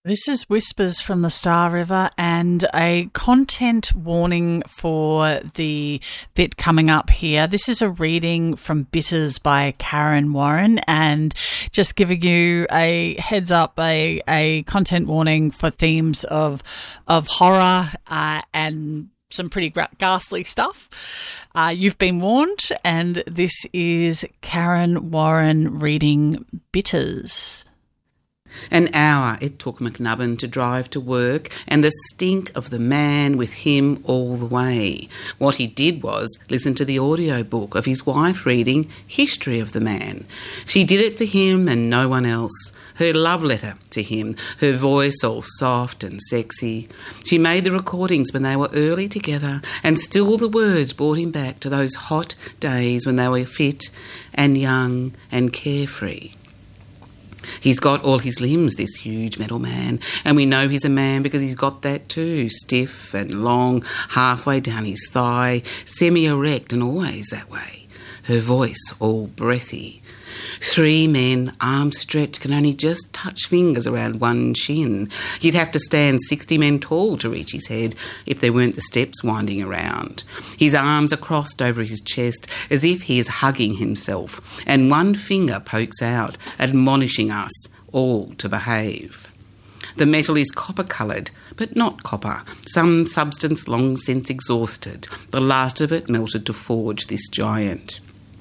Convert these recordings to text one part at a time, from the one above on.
This is Whispers from the Star River and a content warning for the bit coming up here. This is a reading from Bitters by Karen Warren, and just giving you a heads up, a content warning for themes of horror and some pretty ghastly stuff. You've been warned, and this is Karen Warren reading Bitters. An hour it took McNubbin to drive to work, and the stink of the man with him all the way. What he did was listen to the audiobook of his wife reading History of the Man. She did it for him and no one else. Her love letter to him, her voice all soft and sexy. She made the recordings when they were early together, and still the words brought him back to those hot days when they were fit and young and carefree. He's got all his limbs, this huge metal man, and we know he's a man because he's got that too, stiff and long, halfway down his thigh, semi-erect and always that way. Her voice all breathy. 3 men, arms stretched, can only just touch fingers around one shin. You'd have to stand 60 men tall to reach his head if there weren't the steps winding around. His arms are crossed over his chest as if he is hugging himself, and one finger pokes out, admonishing us all to behave. The metal is copper-coloured, but not copper, some substance long since exhausted, the last of it melted to forge this giant.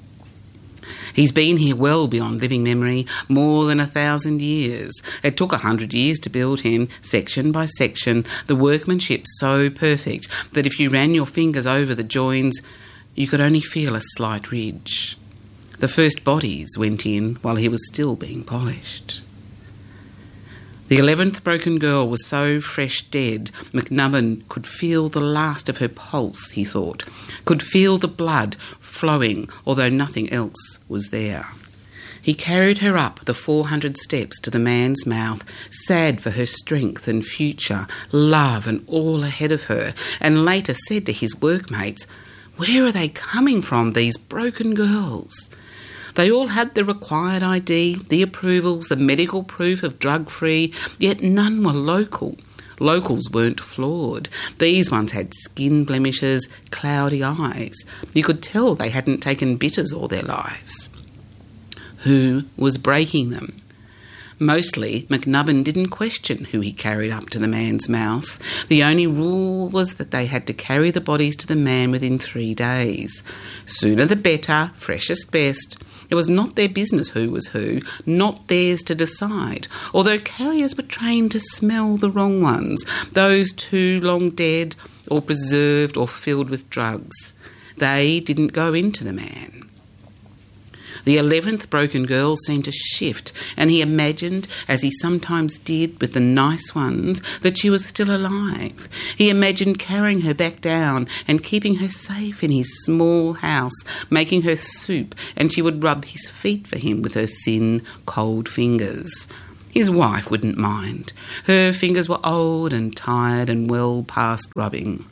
He's been here well beyond living memory, more than 1,000 years. It took 100 years to build him, section by section, the workmanship so perfect that if you ran your fingers over the joins, you could only feel a slight ridge. The first bodies went in while he was still being polished. The 11th broken girl was so fresh dead, McNubbin could feel the last of her pulse, he thought, could feel the blood flowing, although nothing else was there. He carried her up the 400 steps to the man's mouth, sad for her strength and future, love and all ahead of her, and later said to his workmates, "Where are they coming from, these broken girls?" They all had the required ID, the approvals, the medical proof of drug-free, yet none were local. Locals weren't flawed. These ones had skin blemishes, cloudy eyes. You could tell they hadn't taken bitters all their lives. Who was breaking them? Mostly, McNubbin didn't question who he carried up to the man's mouth. The only rule was that they had to carry the bodies to the man within 3 days. Sooner the better, freshest best. It was not their business who was who, not theirs to decide, although carriers were trained to smell the wrong ones, those too long dead or preserved or filled with drugs. They didn't go into the man. The 11th broken girl seemed to shift, and he imagined, as he sometimes did with the nice ones, that she was still alive. He imagined carrying her back down and keeping her safe in his small house, making her soup, and she would rub his feet for him with her thin, cold fingers. His wife wouldn't mind. Her fingers were old and tired and well past rubbing.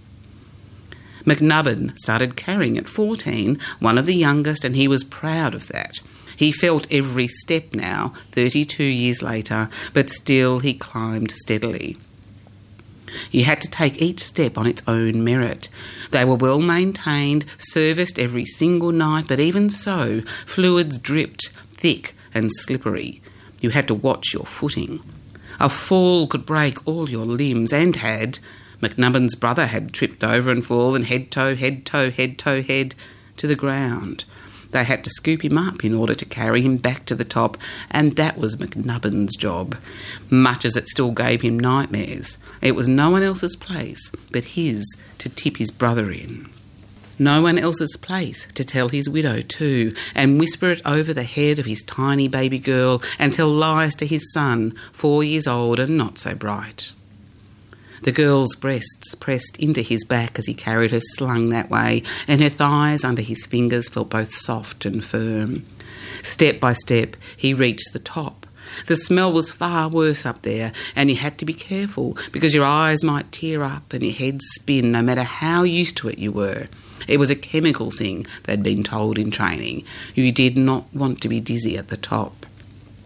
McNubbin started carrying at 14, one of the youngest, and he was proud of that. He felt every step now, 32 years later, but still he climbed steadily. You had to take each step on its own merit. They were well maintained, serviced every single night, but even so, fluids dripped, thick and slippery. You had to watch your footing. A fall could break all your limbs, and had. McNubbin's brother had tripped over and fallen head-toe, head-toe, head-toe, head to the ground. They had to scoop him up in order to carry him back to the top, and that was McNubbin's job, much as it still gave him nightmares. It was no one else's place but his to tip his brother in. No one else's place to tell his widow too, and whisper it over the head of his tiny baby girl, and tell lies to his son, 4 years old and not so bright. The girl's breasts pressed into his back as he carried her slung that way, and her thighs under his fingers felt both soft and firm. Step by step, he reached the top. The smell was far worse up there, and you had to be careful because your eyes might tear up and your head spin no matter how used to it you were. It was a chemical thing, they'd been told in training. You did not want to be dizzy at the top.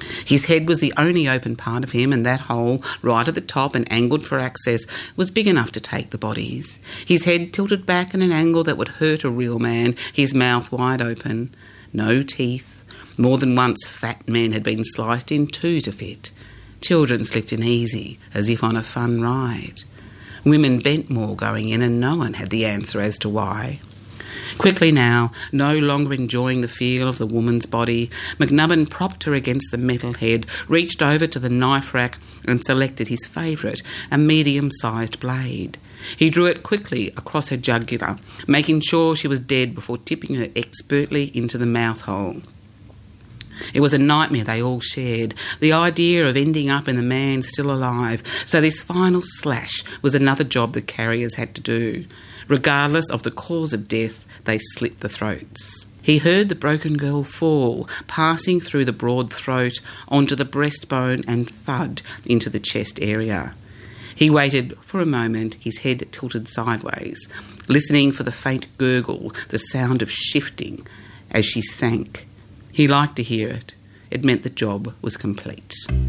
His head was the only open part of him, and that hole, right at the top and angled for access, was big enough to take the bodies. His head tilted back at an angle that would hurt a real man, his mouth wide open. No teeth. More than once fat men had been sliced in two to fit. Children slipped in easy, as if on a fun ride. Women bent more going in, and no one had the answer as to why. Quickly now, no longer enjoying the feel of the woman's body, McNubbin propped her against the metal head, reached over to the knife rack and selected his favourite, a medium-sized blade. He drew it quickly across her jugular, making sure she was dead before tipping her expertly into the mouth hole. It was a nightmare they all shared, the idea of ending up in the man still alive, so this final slash was another job the carriers had to do. Regardless of the cause of death, they slit the throats. He heard the broken girl fall, passing through the broad throat onto the breastbone and thud into the chest area. He waited for a moment, his head tilted sideways, listening for the faint gurgle, the sound of shifting as she sank. He liked to hear it. It meant the job was complete.